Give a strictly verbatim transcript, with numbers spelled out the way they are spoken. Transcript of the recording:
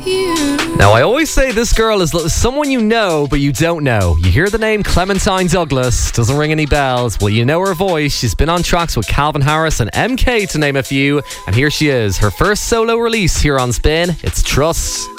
Now, I always say this girl is someone you know, but you don't know. You hear the name Clementine Douglas, doesn't ring any bells. Well, you know her voice. She's been on tracks with Calvin Harris and M K, to name a few. And here she is, her first solo release here on Spin. It's Trust.